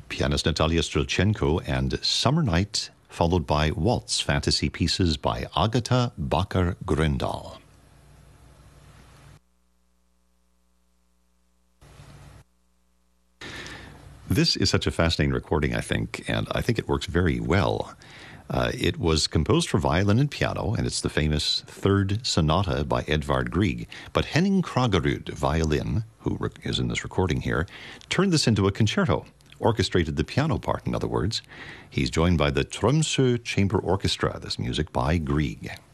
Pianist Natalia Strelchenko and Summer Night, followed by Waltz Fantasy Pieces by Agatha Bakker-Grøndahl. This is such a fascinating recording, I think, and I think it works very well. It was composed for violin and piano, and it's the famous Third Sonata by Edvard Grieg. But Henning Kraggerud, violin, who is in this recording here, turned this into a concerto, orchestrated the piano part, in other words. He's joined by the Tromsø Chamber Orchestra, this music by Grieg.